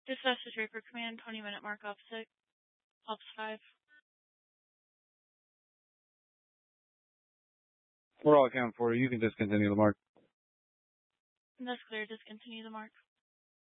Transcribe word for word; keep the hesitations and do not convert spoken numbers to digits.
Dispatch to Draper Command, twenty minute mark opposite. Ops five. We're all accounted for. You can discontinue the mark. That's clear. Discontinue the mark.